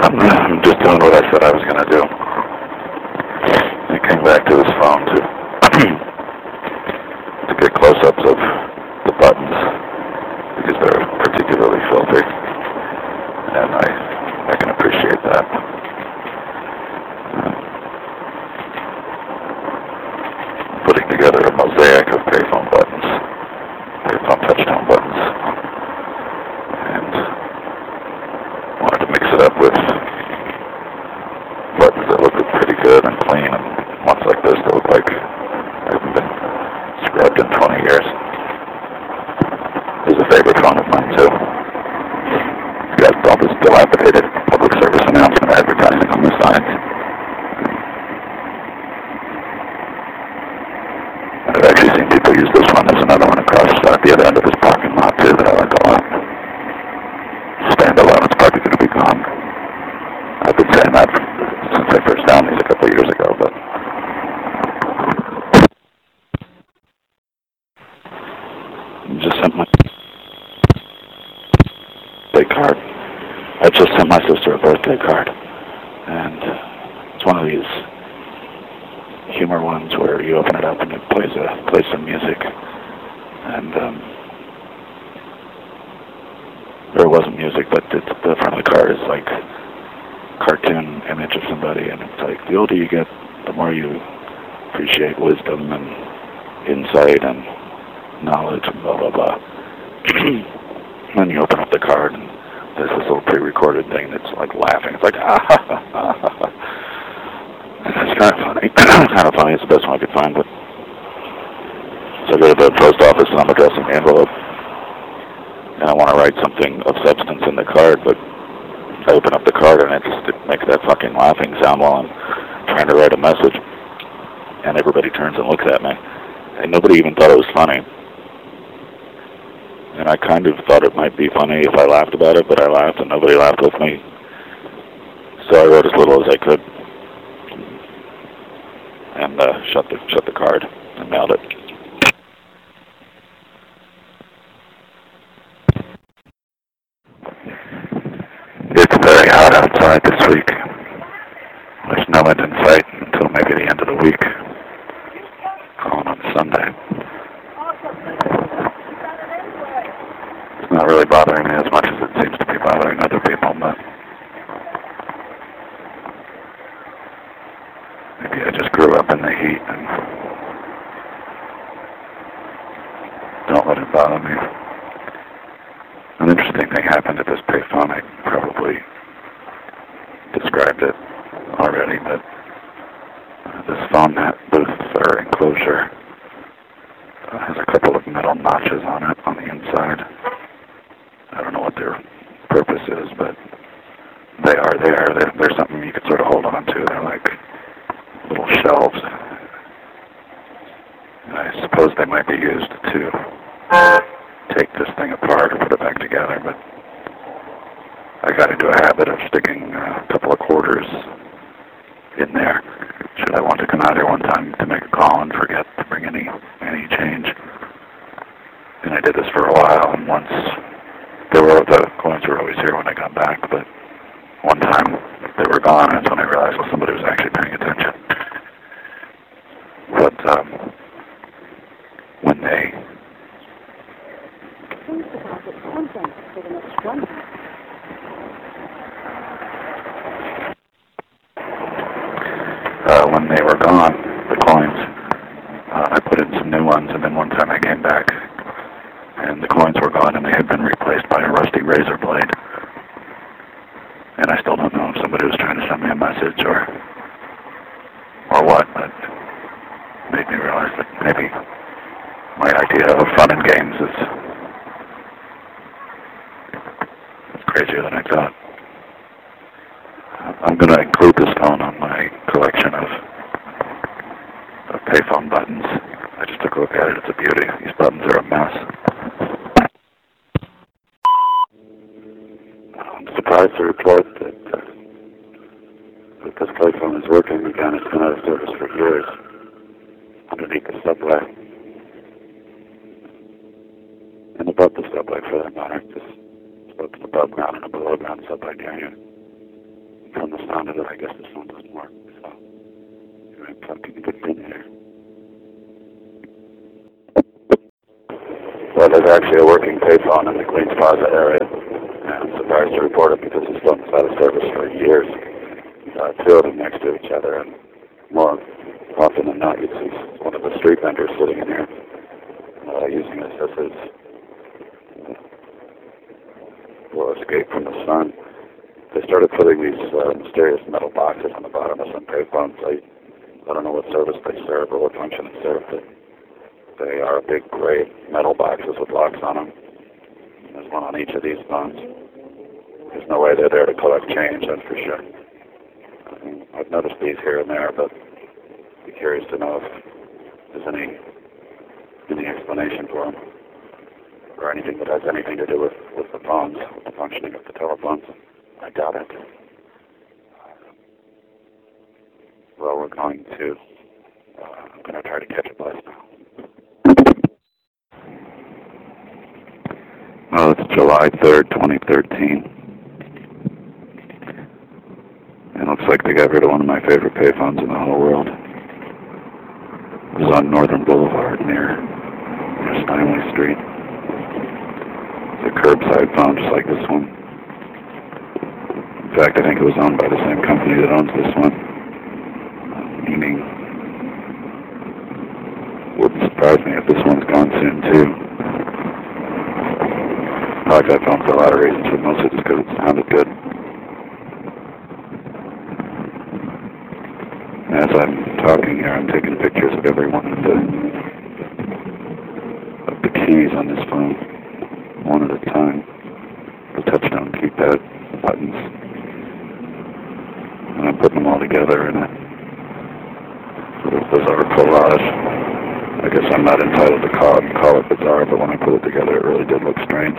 I'm just doing what I said I was going to do. I came back to this phone to get close-ups of the buttons because they're particularly filthy, and I can appreciate that. Putting together a mosaic of payphone buttons, payphone touchtone buttons, and wanted to mix it up with buttons that look pretty good and clean, and ones like this that look like they haven't been scrubbed in 20 years. This is a favorite phone of mine, too. It's got all this dilapidated public service announcement advertising on the sides. I've actually seen people use this one. There's another one across the other end of this parking lot, too, that I like a lot. Standalone, it's probably going to be gone. I've been saying that since I first found these a couple of years ago, but just sent my birthday card. I just sent my sister a birthday card, and it's one of these humor ones where you open it up and it plays some music, and there wasn't music, but the front of the card is like cartoon image of somebody, and it's like, the older you get, the more you appreciate wisdom and insight and knowledge and blah, blah, blah. And then you open up the card, and there's this little pre-recorded thing that's like laughing. It's like, ah, ha, ha, ha, ha. It's kind of funny. Kind of funny. It's the best one I could find, but so I go to the post office, and I'm addressing the envelope, and I want to write something of substance in the card, but I open up the card and it makes that fucking laughing sound while I'm trying to write a message. And everybody turns and looks at me. And nobody even thought it was funny. And I kind of thought it might be funny if I laughed about it, but I laughed and nobody laughed with me. So I wrote as little as I could. And shut the card and mailed it. It's very hot outside this week. There's no end in sight until maybe the end of the week. Calling on Sunday. It's not really bothering me as much as it seems to be bothering other people, but maybe I just grew up in the heat and don't let it bother me. An interesting thing happened at this payphone. I probably described it already, but this phone booth or enclosure has a couple of metal notches on it on the inside. I don't know what their purpose is, but they are there. They're something you could sort of hold on to. They're like little shelves. I suppose they might be used to take this thing apart or put it back together, but I got into a habit of sticking a couple of quarters in there should I want to come out here one time to make a call and forget to bring any change. And I did this for a while, and once the coins were always here when I got back, but one time they were gone, and that's when I realized, well, somebody was actually paying attention. But when they were gone, the coins, I put in some new ones, and then one time I came back, and the coins were gone, and they had been replaced by a rusty razor blade. And I still don't know if somebody was trying to send me a message or what, but it made me realize that maybe my idea of fun and games is crazier than I thought. I'm going to include this phone on my collection of payphone buttons. I just took a look at it. It's a beauty. These buttons are a mess. I'm surprised to report that this payphone is working again. It's been out of service for years underneath the subway. And above the subway, for that matter. Just above the ground and a below ground subway near you. found it, I guess this one doesn't work, so I'm plugging a good pin here. Well, there's actually a working payphone in the Queens Plaza area, and I'm surprised to report it because this phone's out of service for years. Two of them next to each other, and more often than not, you'd see one of the street vendors sitting in here using this as his escape from the sun. They started putting these mysterious metal boxes on the bottom of some payphones. I don't know what service they serve or what function they serve, but they are big gray metal boxes with locks on them. There's one on each of these phones. There's no way they're there to collect change, that's for sure. I've noticed these here and there, but I'd be curious to know if there's any explanation for them, or anything that has anything to do with the phones, with the functioning of the telephones. I doubt it. Well, I'm going to try to catch a bus now. Well, it's July 3rd, 2013. It looks like they got rid of one of my favorite payphones in the whole world. It was on Northern Boulevard near Steinway Street. It's a curbside phone just like this one. In fact, I think it was owned by the same company that owns this one. Meaning, wouldn't surprise me if this one's gone soon too. I like that phone for a lot of reasons, but mostly just because it sounded good. As I'm talking here, I'm taking pictures of every one of the keys on this phone, one at a time. The touchdown keypad buttons. And I'm putting them all together in a sort of bizarre collage. I guess I'm not entitled to call it bizarre, but when I put it together, it really did look strange.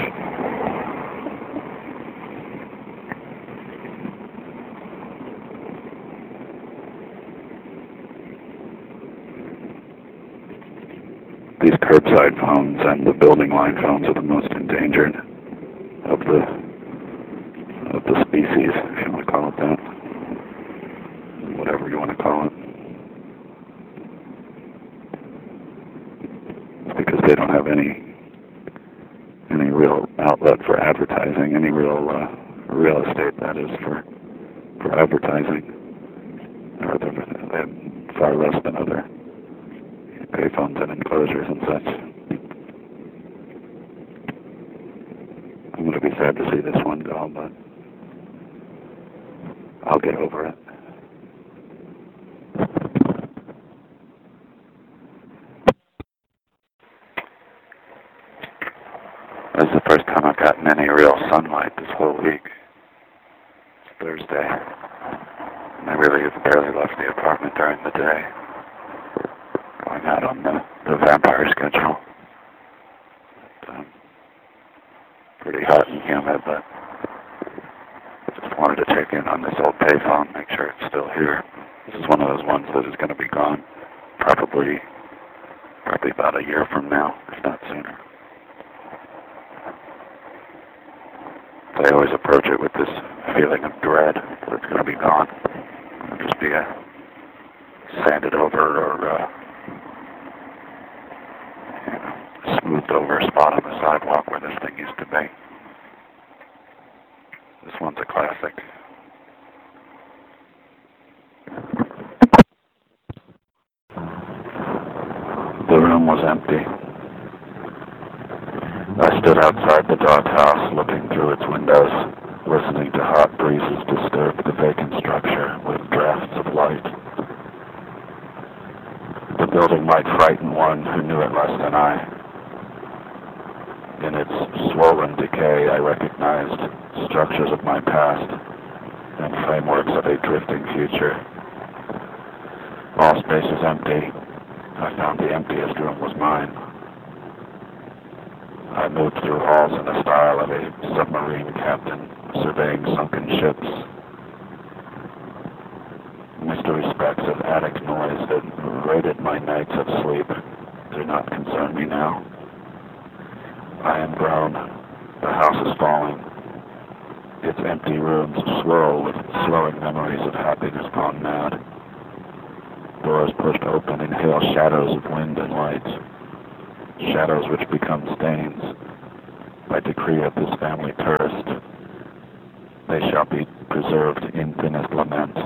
These curbside phones and the building line phones are the most endangered of the species, if you want to call it that. Whatever you want to call it. It's because they don't have any real outlet for advertising, any real estate, that is, for advertising. Or they have far less than other payphones and enclosures and such. I'm going to be sad to see this one go, but I'll get over it. This is the first time I've gotten any real sunlight this whole week. It's Thursday, and I really have barely left the apartment during the day. Going out on the vampire schedule. It's pretty hot and humid, but just wanted to check in on this old payphone, make sure it's still here. This is one of those ones that is going to be gone probably about a year from now, if not sooner. I always approach it with this feeling of dread that it's going to be gone. It'll just be a sanded over or smoothed over spot on the sidewalk where this thing used to be. This one's a classic. The room was empty. I stood outside the doghouse looking through its windows, listening to hot breezes disturb the vacant structure with drafts of light. The building might frighten one who knew it less than I. In its swollen decay, I recognized structures of my past and frameworks of a drifting future. All space is empty. I found the emptiest room was mine. I moved through halls in the style of a submarine captain surveying sunken ships. Mystery specks of attic noise that raided my nights of sleep do not concern me now. I am grown. The house is falling. Its empty rooms swirl with swelling memories of happiness gone mad. Doors pushed open inhale shadows of wind and light, shadows which become stains. By decree of this family cursed, they shall be preserved in thinnest lament.